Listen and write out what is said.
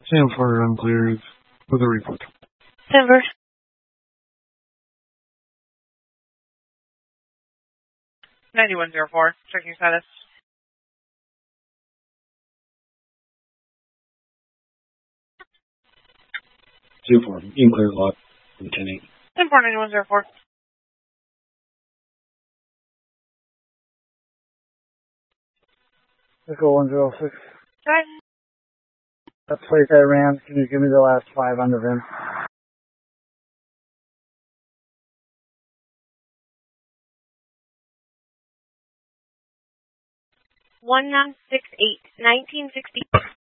Sam 4 unclear with a report. Denver. $9104, checking status. Sam 4, in clear log, 10-8. 10-4-9104. Echo 106. Okay. That place I ran, can you give me the last 5 under him? 1968, 1960.